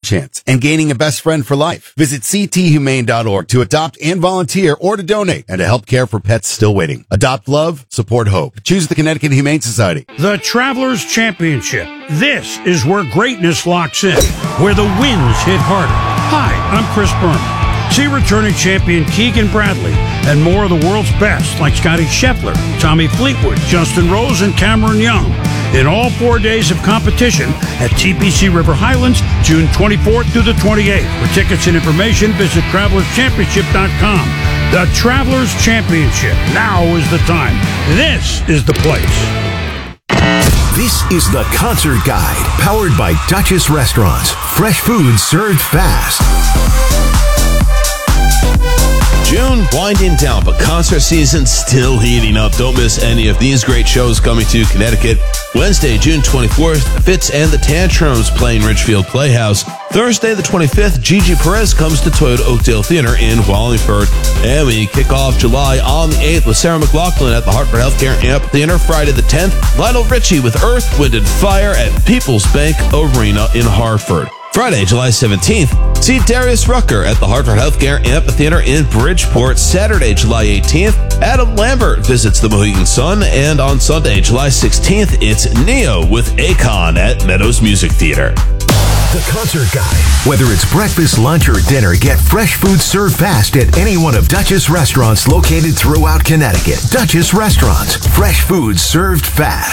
chance and gaining a best friend for life. Visit cthumane.org to adopt and volunteer or to donate and to help care for pets still waiting. Adopt love, support hope. Choose the Connecticut Humane Society. The Travelers Championship. This is where greatness locks in, where the wins hit harder. Hi, I'm Chris Berman. See returning champion Keegan Bradley and more of the world's best like Scotty Scheffler, Tommy Fleetwood, Justin Rose, and Cameron Young in all 4 days of competition at TPC River Highlands, June 24th through the 28th. For tickets and information, visit TravelersChampionship.com. The Travelers Championship. Now is the time. This is the place. This is the Concert Guide, powered by Duchess Restaurants. Fresh food served fast. June winding down, but concert season still heating up. Don't miss any of these great shows coming to Connecticut. Wednesday, June 24th, Fitz and the Tantrums playing Ridgefield Playhouse. Thursday, the 25th, Gigi Perez comes to Toyota Oakdale Theater in Wallingford. And we kick off July on the 8th with Sarah McLachlan at the Hartford Healthcare Amphitheater. Friday the 10th, Lionel Richie with Earth, Wind & Fire at People's Bank Arena in Hartford. Friday, July 17th, see Darius Rucker at the Hartford Healthcare Amphitheater in Bridgeport. Saturday, July 18th, Adam Lambert visits the Mohegan Sun. And on Sunday, July 16th, it's Neo with Akon at Meadows Music Theater. The Concert Guide. Whether it's breakfast, lunch, or dinner, get fresh food served fast at any one of Duchess restaurants located throughout Connecticut. Duchess Restaurants. Fresh food served fast.